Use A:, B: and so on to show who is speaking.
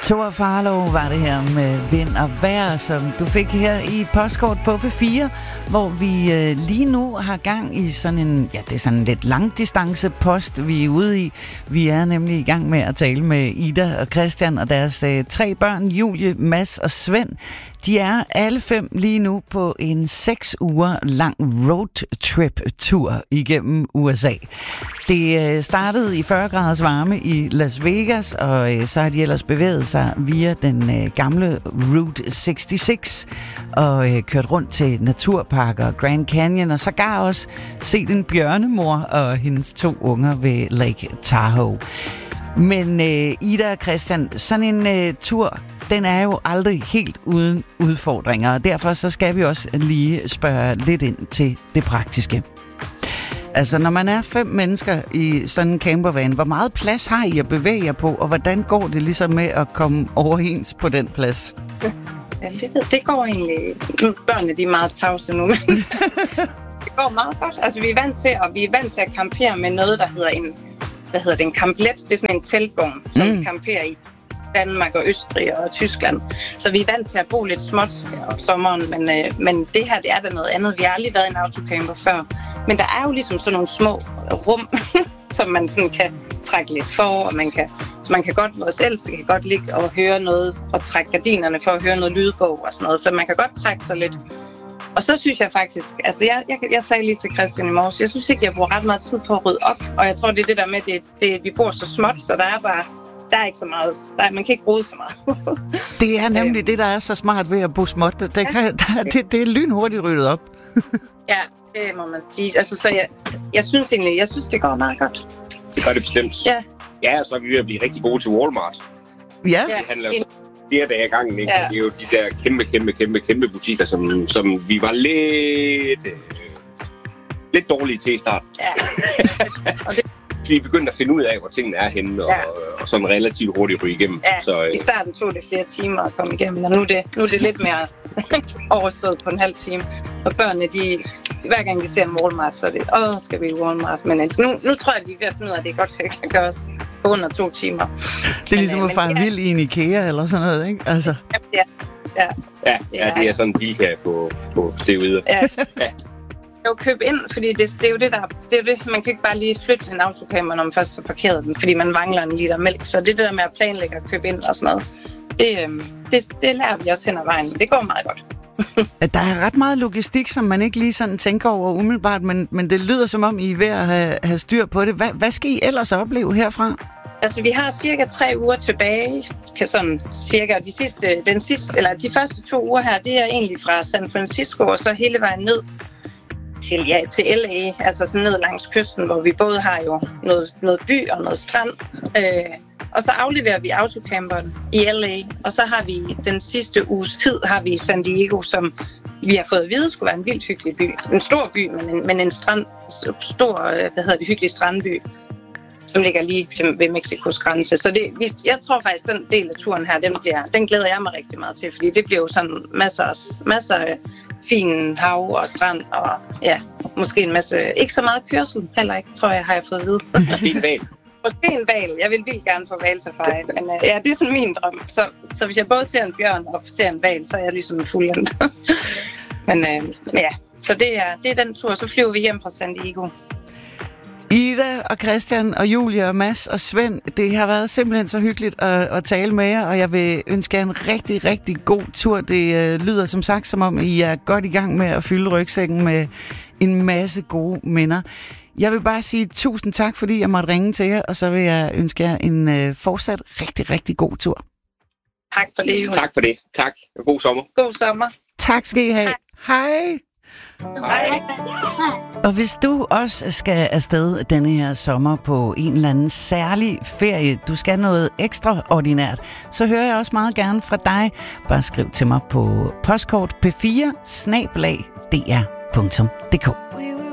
A: Thor Farlov var det her med Vind og Vejr, som du fik her i Postkort på P4, hvor vi lige nu har gang i sådan en, ja, det er sådan en lidt langdistance post, vi er ude i. Vi er nemlig i gang med at tale med Ida og Christian og deres 3 børn, Julie, Mads og Svend. De er alle 5 lige nu på en 6 uger lang roadtrip-tur igennem USA. Det startede i 40 graders varme i Las Vegas, og så har de ellers bevæget sig via den gamle Route 66 og kørt rundt til naturparker, Grand Canyon, og sågar også set en bjørnemor og hendes 2 unger ved Lake Tahoe. Men Ida og Christian, sådan en tur, den er jo aldrig helt uden udfordringer, og derfor så skal vi også lige spørge lidt ind til det praktiske. Altså, når man er 5 mennesker i sådan en campervan, hvor meget plads har I at bevæge jer på, og hvordan går det ligesom med at komme overens på den plads?
B: Ja, det går egentlig. Børnene, de er meget tavse nu, men det går meget godt. Altså, vi er vant til at campere med noget, der hedder en camplet. Det er sådan en teltvogn, som vi camperer i Danmark og Østrig og Tyskland. Så vi er vant til at bo lidt småt om sommeren, men det her, det er da noget andet. Vi har aldrig været i en autocamper før. Men der er jo ligesom sådan nogle små rum, som man sådan kan trække lidt for, og man kan godt, vores ældste kan godt ligge og høre noget, og trække gardinerne for at høre noget lydbog og sådan noget, så man kan godt trække sig lidt. Og så synes jeg faktisk, altså jeg sagde lige til Christian i morges, jeg synes ikke, jeg bruger ret meget tid på at rydde op, og jeg tror, det er det der med, det vi bor så småt, så der er ikke så meget, man kan ikke rode så meget.
A: Det er nemlig det, der er så smart ved at bo småt. Det er lynhurtigt ryddet op.
B: Ja, det må man sige. Altså, så jeg synes det går meget godt.
C: Det gør det bestemt.
B: Ja.
C: Ja, og så er vi ved at blive rigtig gode til Walmart.
A: Ja.
C: Det handler jo flere dage ad gangen, ikke? Ja. Det er jo de der kæmpe butikker, som vi var lidt dårlige til i starten. Ja. Og det vi er begyndt at finde ud af, hvor tingene er henne, og sådan relativt hurtigt ryge igennem.
B: Ja, så, i starten tog det flere timer at komme igennem, og nu er det lidt mere overstået på en halv time. Og børnene, hver gang de ser en Walmart, så er det, skal vi i Walmart. Men nu tror jeg, de er ved at finde ud af, at det godt kan gøres på under 2 timer.
A: Det er ligesom at fare vild i en IKEA eller sådan noget, ikke? Altså.
C: Ja, det er sådan en bilkage på steroider. Ja.
B: Jo, købe ind, fordi det er jo det, man kan ikke bare lige flytte en autocamper, når man først har parkeret den, fordi man mangler en liter mælk. Så det der med at planlægge og købe ind og sådan noget, det lærer vi også hen ad vejen. Det går meget godt.
A: Der er ret meget logistik, som man ikke lige sådan tænker over umiddelbart, men det lyder som om, I er ved at have styr på det. Hvad skal I ellers opleve herfra?
B: Altså, vi har cirka 3 uger tilbage, sådan cirka de første 2 uger her, det er egentlig fra San Francisco og så hele vejen ned til LA, altså sådan ned langs kysten, hvor vi både har jo noget by og noget strand. Og så afleverer vi autocamperen i LA, og så har vi den sidste uges tid har vi San Diego, som vi har fået at vide skulle være en vildt hyggelig by. En stor by, men en hyggelig strandby, som ligger lige ved Mexikos grænse. Så jeg tror faktisk, den del af turen her, den glæder jeg mig rigtig meget til, fordi det bliver jo sådan masser af fin hav og strand, og ja, måske en masse, ikke så meget kørsel heller ikke, tror jeg, har jeg fået at vide.
C: Måske en val.
B: Måske en val. Jeg vil vildt gerne få valsafari, men ja, det er sådan min drøm. Så hvis jeg både ser en bjørn og ser en val, så er jeg ligesom en fuldendt. Men ja, så det er den tur. Så flyver vi hjem fra San Diego.
A: Ida og Christian og Julie og Mads og Svend, det har været simpelthen så hyggeligt at tale med jer, og jeg vil ønske jer en rigtig, rigtig god tur. Det lyder som sagt, som om I er godt i gang med at fylde rygsækken med en masse gode minder. Jeg vil bare sige tusind tak, fordi jeg måtte ringe til jer, og så vil jeg ønske jer en fortsat rigtig, rigtig god tur.
B: Tak for det, Julie.
C: Tak for det. Tak. God sommer.
B: God sommer.
A: Tak skal I have. Hej.
B: Hej.
A: Og hvis du også skal afsted denne her sommer på en eller anden særlig ferie, du skal noget ekstraordinært, så hører jeg også meget gerne fra dig. Bare skriv til mig på postkort p4@dr.dk.